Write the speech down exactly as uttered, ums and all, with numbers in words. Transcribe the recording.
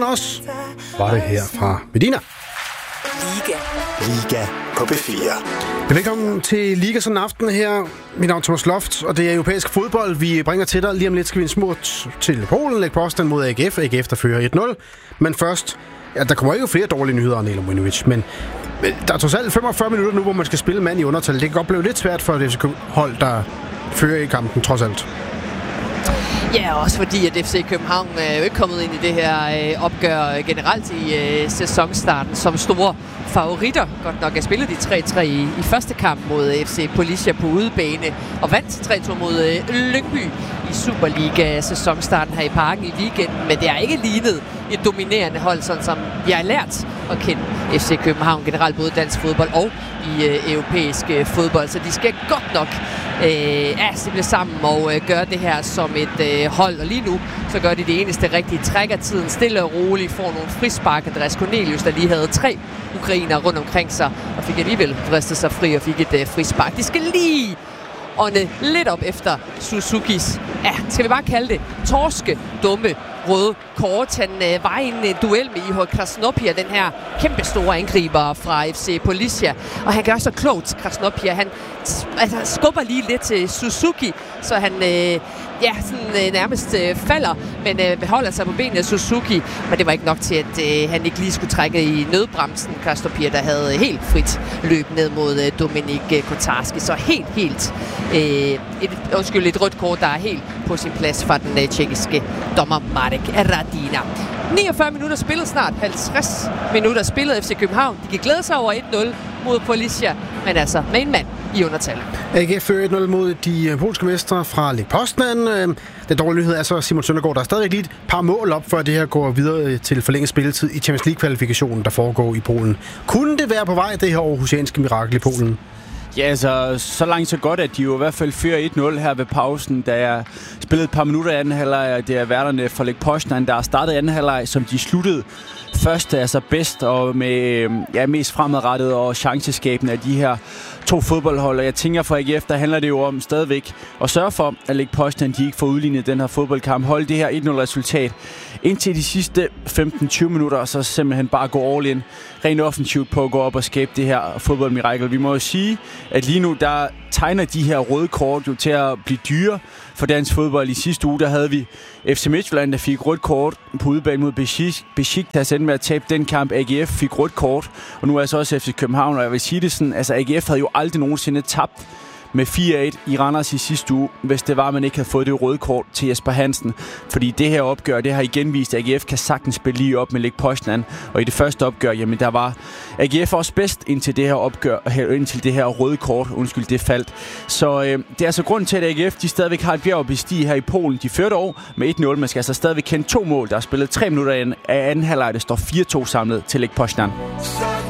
Foran os var det her fra Medina. Liga. Liga på B fire. Velkommen til Liga sådan en aften her. Mit navn er Thomas Loft, og det er europæisk fodbold, vi bringer til dig. Lige om lidt skal vi en smut til Polen, lægge påstand mod A G F. A G F, der fører et nul. Men først, ja, der kommer ikke flere dårlige nyheder af Nelo Mujinovic, men der er trods alt femogfyrre minutter nu, hvor man skal spille mand i undertal. Det kan godt blive lidt svært for et F C-hold, der fører i kampen, trods alt. Ja, også fordi at F C København er jo ikke kommet ind i det her øh, opgør generelt i øh, sæsonstarten som store favoritter. Godt nok at spille de tre tre i, i første kamp mod F C Policia på udebane og vandt tre to mod øh, Lyngby i Superliga-sæsonstarten her i Parken i weekenden. Men det er ikke lignet et dominerende hold, sådan som vi har lært at kende F C København generelt, både dansk fodbold og i øh, europæisk øh, fodbold. Så de skal godt nok øh, ja, simple sammen og øh, gøre det her som et øh, hold. Og lige nu, så gør de det eneste rigtige. Trækker tiden stille og roligt, får nogle frispark. Andreas Cornelius, der lige havde tre ukrainer rundt omkring sig, og fik alligevel vristet sig fri og fik et øh, frispark. De skal lige ånde lidt op efter Suzukis, ja, skal vi bare kalde det, torske, dumme, røde kort. Han øh, var i en øh, duel med Ihor Krasnopia, den her kæmpe store angriber fra F C Policia. Og han gør så klogt, Krasnopia. Han altså, skubber lige lidt til Suzuki, så han øh, ja, sådan, øh, nærmest øh, falder, men øh, beholder sig på benene af Suzuki. Men det var ikke nok til, at øh, han ikke lige skulle trække i nødbremsen. Krasnopia, der havde helt frit løb ned mod øh, Dominik øh, Kotarski. Så helt, helt øh, et, undskyld, et rødt kort, der er helt på sin plads fra den øh, tjekkiske dommer Marek Radina. niogfyrre minutter spillet, snart halvtreds minutter spillet. F C København, de kan glæde sig over et nul mod Policia, men altså med en mand i undertal. A G F fører et nul mod de polske mestre fra Lech Poznan. Den dårlige nyhed er så Simon Søndergaard, der er stadig lige et par mål op, før det her går videre til forlænget spilletid i Champions League-kvalifikationen, der foregår i Polen. Kunne det være på vej, det her aarhusianske mirakel i Polen? Ja, altså, så langt så godt, at de jo i hvert fald fører et nul her ved pausen. Der er spillet et par minutter i anden halvleg, og det er værterne for Lech Poznan, der har startet anden halvleg, som de sluttede første, altså bedst og med ja, mest fremadrettet og chanceskabende af de her to fodboldhold. Og jeg tænker for A G F, der handler det jo om stadigvæk at sørge for, at Lech Poznan, de ikke får udlignet den her fodboldkamp. Hold det her et nul resultat indtil de sidste femten tyve minutter, og så simpelthen bare gå all in rent offensivt på at gå op og skabe det her fodboldmirakel. Vi må jo sige, at lige nu, der tegner de her røde kort jo til at blive dyre for dansk fodbold. I sidste uge, der havde vi F C Midtjylland, der fik rødt kort på udebane mod Besiktas, endte med at tabe den kamp. A G F fik rødt kort, og nu er så også F C København, og jeg vil sige det sådan, altså A G F havde jo aldrig nogensinde tabt med fire et i Randers i sidste uge, hvis det var, at man ikke havde fået det røde kort til Jesper Hansen. Fordi det her opgør, det har igen vist, at A G F kan sagtens spille lige op med Lech Poznan. Og i det første opgør, jamen der var A G F også bedst indtil det her opgør, indtil det her røde kort, undskyld, det faldt. Så øh, det er altså grunden til, at A G F, de stadigvæk har et bjerg at bestige her i Polen. De førte over med et nul. Man skal altså stadigvæk kende to mål. Der er spillet tre minutter af anden halvleg. Det står fire to samlet til Lech Poznan.